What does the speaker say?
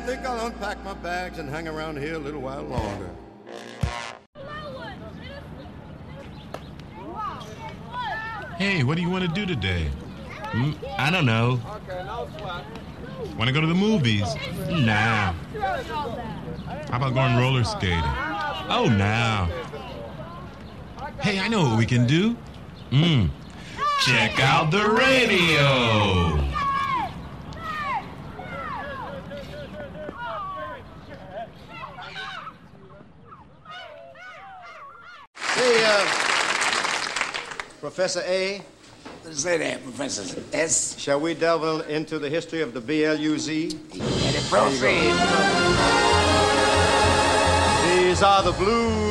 I think I'll unpack my bags and hang around here a little while longer. Hey, what do you want to do today? I don't know. Want to go to the movies? Nah. How about going roller skating? Oh, nah. Hey, I know what we can do. Check out the radio. Hey, Professor A. Say that, Professor S. Shall we delve into the history of the BLUZ? And it proceeds. These are the blues.